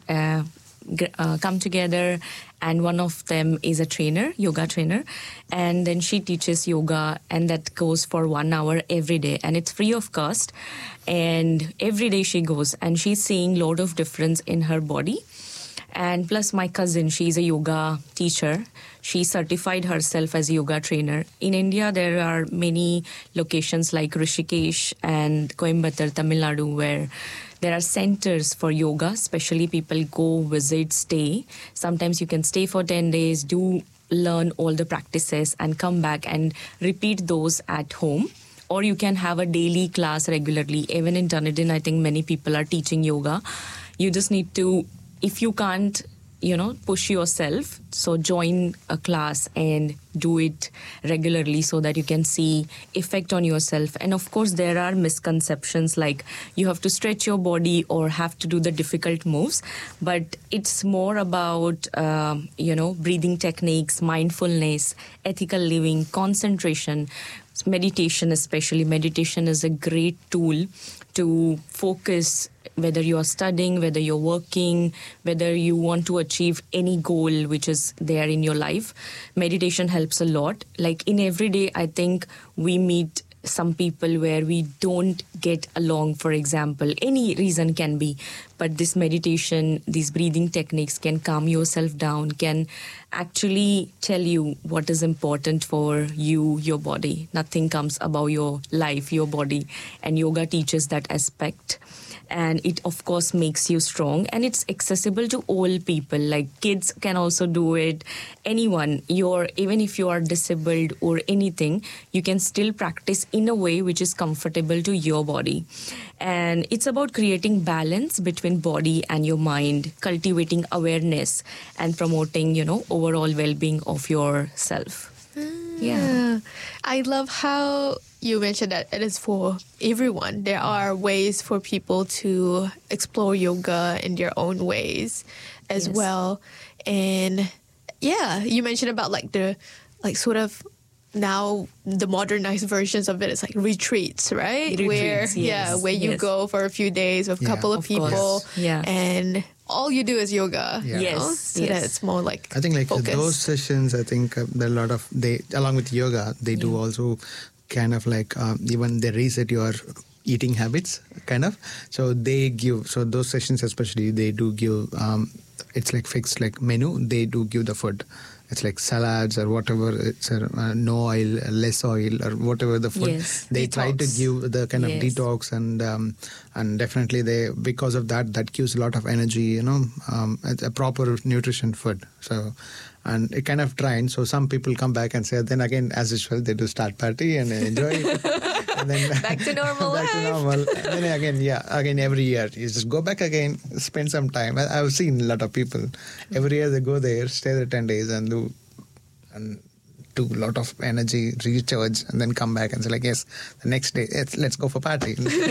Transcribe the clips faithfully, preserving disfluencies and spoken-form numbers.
uh, g- uh, come together, and one of them is a trainer, yoga trainer, and then she teaches yoga, and that goes for one hour every day, and it's free of cost. And every day she goes, and she's seeing a lot of difference in her body. And plus my cousin, she's a yoga teacher. She certified herself as a yoga trainer. In India, there are many locations like Rishikesh and Coimbatore, Tamil Nadu, where there are centers for yoga, especially people go, visit, stay. Sometimes you can stay for ten days, do learn all the practices and come back and repeat those at home. Or you can have a daily class regularly. Even in Dunedin, I think many people are teaching yoga. You just need to, if you can't, you know, push yourself, so join a class and do it regularly so that you can see effect on yourself. And of course, there are misconceptions like you have to stretch your body or have to do the difficult moves. But it's more about, um, you know, breathing techniques, mindfulness, ethical living, concentration, meditation especially. Meditation is a great tool to focus, whether you are studying, whether you're working, whether you want to achieve any goal which is there in your life. Meditation helps a lot. Like in every day, I think we meet some people where we don't get along, for example. Any reason can be. But this meditation, these breathing techniques can calm yourself down, can actually tell you what is important for you, your body. Nothing comes above your life, your body. And yoga teaches that aspect. And it, of course, makes you strong. And it's accessible to all people. Like kids can also do it. Anyone, you're, even if you are disabled or anything, you can still practice in a way which is comfortable to your body. And it's about creating balance between body and your mind, cultivating awareness and promoting, you know, overall well-being of yourself. Yeah. I love how you mentioned that it is for everyone. There are ways for people to explore yoga in their own ways as Yes. well. And yeah, you mentioned about like the, like sort of now the modernized versions of it is like retreats, right? Retreats, where, yes. yeah, where you Yes. go for a few days with a Yeah. couple of, Of people. course. Yeah. And all you do is yoga. Yeah. You Yes, know? So yes. that it's more like I think like focused. those sessions, I think uh, there are a lot of, they, along with yoga, they do Yeah. also kind of like, um, even they reset your eating habits, kind of. So they give, so those sessions especially, they do give, um, it's like fixed like menu, they do give the food. It's like salads or whatever, it's uh, no oil, less oil or whatever the food. Yes. They try to Detox. give the kind of Yes. detox and um, and definitely they, because of that, that gives a lot of energy, you know, um, it's a proper nutrition food. So, and it kind of drains. So some people come back and say, then again, as usual, they do start party and enjoy it. And then Back to normal back to life. normal. And then again, yeah, again every year you just go back again, spend some time. I, I've seen a lot of people every year they go there, stay there ten days, and do and do a lot of energy, recharge, and then come back and say like, yes, the next day let's, let's go for party.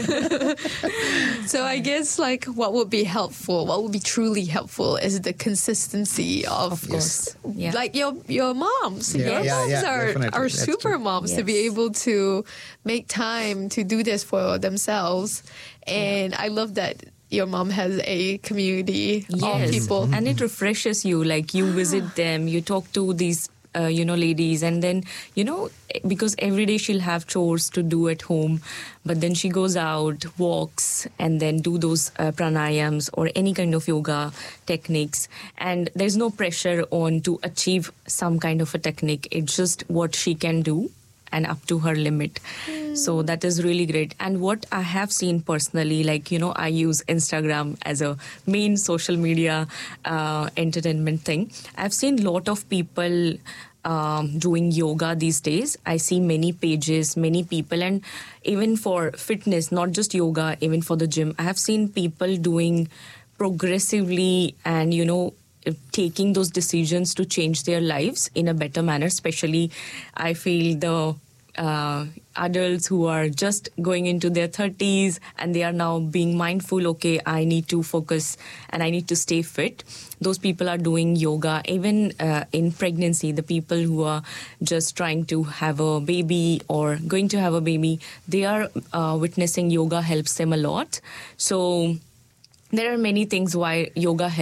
So I guess like what would be helpful, what would be truly helpful is the consistency of, Of course. Yeah. like your your moms. Yeah, your yeah, moms yeah, are, definitely. are That's super true. moms to Yes. be able to make time to do this for themselves. And I love that your mom has a community of Yes. people. And it refreshes you. Like you visit them, you talk to these, uh, you know, ladies, and then, you know, because every day she'll have chores to do at home, but then she goes out, walks, and then do those uh, pranayams or any kind of yoga techniques. And there's no pressure on to achieve some kind of a technique. It's just what she can do and up to her limit. So that is really great. And what I have seen personally, like, you know, I use Instagram as a main social media uh, entertainment thing. I've seen a lot of people um, doing yoga these days. I see many pages, many people, and even for fitness, not just yoga, even for the gym, I have seen people doing progressively and, you know, taking those decisions to change their lives in a better manner. Especially, I feel the uh, adults who are just going into their thirties and they are now being mindful, okay, I need to focus and I need to stay fit. Those people are doing yoga. Even uh, in pregnancy, the people who are just trying to have a baby or going to have a baby, they are uh, witnessing yoga helps them a lot. So there are many things why yoga helps.